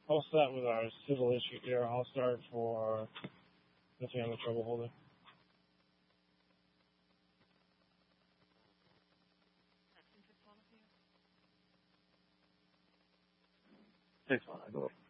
all set with our civil issue here. I'll start for the family trouble holder. Takes one, I believe.